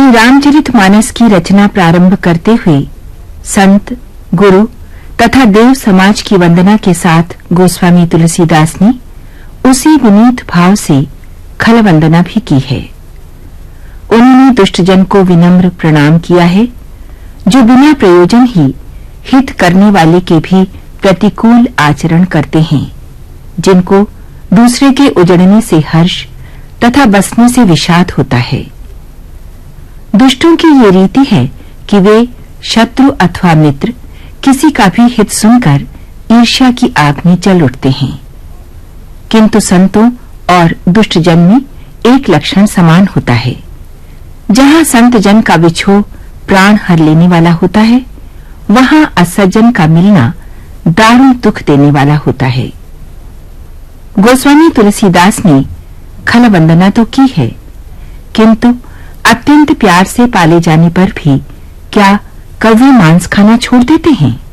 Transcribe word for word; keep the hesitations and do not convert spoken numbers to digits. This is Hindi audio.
श्री रामचरितमानस की रचना प्रारंभ करते हुए संत, गुरु तथा देव समाज की वंदना के साथ गोस्वामी तुलसीदास ने उसी विनीत भाव से खल वंदना भी की है। उन्होंने दुष्टजन को विनम्र प्रणाम किया है, जो बिना प्रयोजन ही हित करने वाले के भी प्रतिकूल आचरण करते हैं, जिनको दूसरे के उजड़ने से हर्ष तथा बसने से विषाद होता है। दुष्टों की ये रीति है कि वे शत्रु अथवा मित्र किसी का भी हित सुनकर ईर्ष्या की आग में जल उठते हैं, किंतु संतों और दुष्टजन में एक लक्षण समान होता है। जहां संत जन का विछोह प्राण हर लेने वाला होता है, वहां असज्जन का मिलना दारुण दुख देने वाला होता है। गोस्वामी तुलसीदास ने खल वंदना तो की है, किंतु अत्यंत प्यार से पाले जाने पर भी क्या कौवे मांस खाना छोड़ देते हैं?